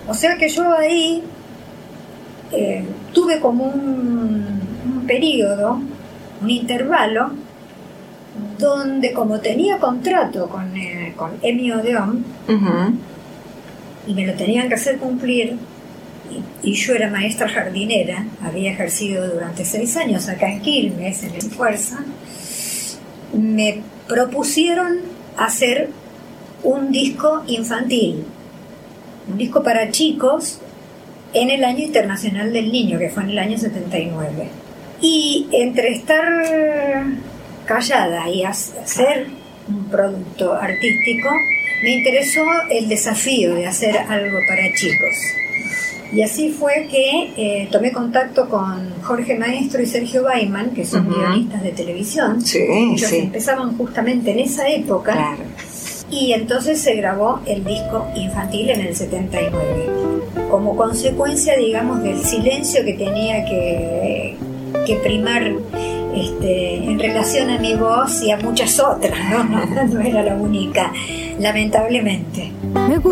O sea que yo ahí tuve como un periodo, un intervalo, donde como tenía contrato con Emmy Odeón, y me lo tenían que hacer cumplir, y yo era maestra jardinera, había ejercido durante 6 años acá en Quilmes, en el Fuerza, me propusieron hacer un disco infantil, un disco para chicos, en el Año Internacional del Niño, que fue en el año 79. Y entre estar callada y hacer un producto artístico, me interesó el desafío de hacer algo para chicos. Y así fue que tomé contacto con Jorge Maestro y Sergio Baiman, que son guionistas de televisión. Sí, ellos empezaban justamente en esa época. Claro. Y entonces se grabó el disco infantil en el 79. Como consecuencia, digamos, del silencio que tenía que primar en relación a mi voz y a muchas otras, ¿no? No era la única, lamentablemente.